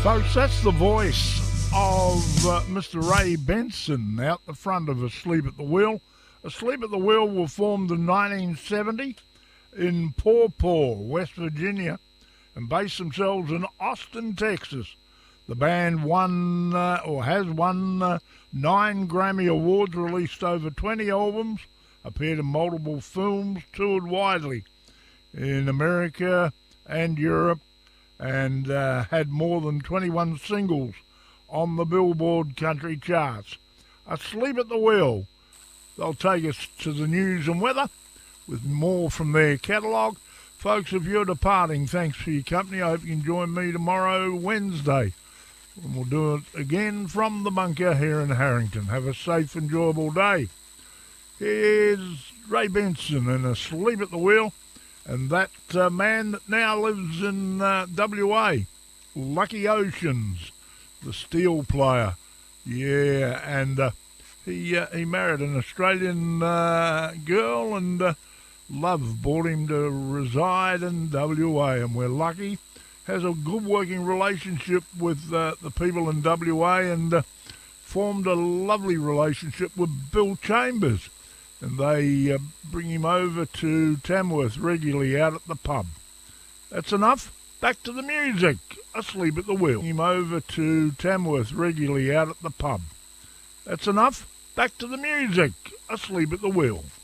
Folks, that's the voice of Mr. Ray Benson out the front of Asleep at the Wheel. Asleep at the Wheel were formed in 1970 in Paw Paw, West Virginia, and based themselves in Austin, Texas. The band has won 9 Grammy Awards, released over 20 albums, appeared in multiple films, toured widely in America and Europe, and had more than 21 singles on the Billboard country charts. Asleep at the Wheel. They'll take us to the news and weather with more from their catalogue. Folks, if you're departing, thanks for your company. I hope you can join me tomorrow, Wednesday. And we'll do it again from the bunker here in Harrington. Have a safe, enjoyable day. Here's Ray Benson and Asleep at the Wheel. And that man that now lives in WA, Lucky Oceans, the steel player. Yeah, and he married an Australian girl, and love brought him to reside in WA. And we're lucky. Has a good working relationship with the people in WA, and formed a lovely relationship with Bill Chambers. And they bring him over to Tamworth regularly out at the pub. That's enough. Back to the music. Asleep at the Wheel. Bring him over to Tamworth regularly out at the pub. That's enough. Back to the music. Asleep at the Wheel.